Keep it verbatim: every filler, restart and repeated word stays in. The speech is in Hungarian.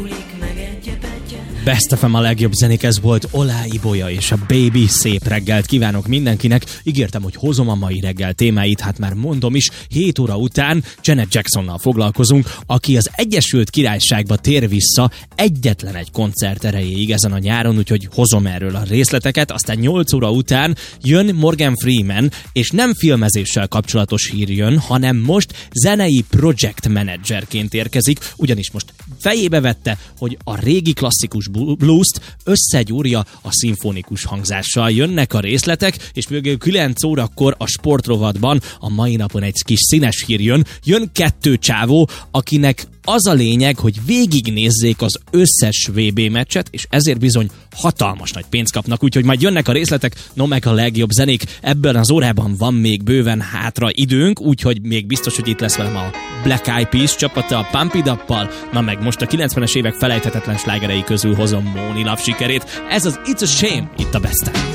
Best ef em a legjobb zenék, ez volt Olá Ibolya és a Baby. Szép reggelt kívánok mindenkinek. Ígértem, hogy hozom a mai reggel témáit, hát már mondom is, hét óra után Janet Jacksonnal foglalkozunk, aki az Egyesült Királyságba tér vissza egyetlen egy koncert erejéig ezen a nyáron, úgyhogy hozom erről a részleteket. Aztán nyolc óra után jön Morgan Freeman, és nem filmezéssel kapcsolatos hír jön, hanem most zenei project managerként érkezik, ugyanis most fejébe vette, hogy a régi klasszikus blues-t összegyúrja a szimfonikus hangzással. Jönnek a részletek, és még kilenc órakor a sportrovatban a mai napon egy kis színes hír jön. Jön kettő csávó, akinek az a lényeg, hogy végignézzék az összes vé bé meccset, és ezért bizony hatalmas nagy pénzt kapnak, úgyhogy majd jönnek a részletek, no meg a legjobb zenék. Ebben az órában van még bőven hátra időnk, úgyhogy még biztos, hogy itt lesz velem a Black Eyed Peas csapata a Pump It Up-pal, na meg most a kilencvenes évek felejthetetlen slágerei közül hozom Móni Love sikerét. Ez az It's a Shame, itt a Besten.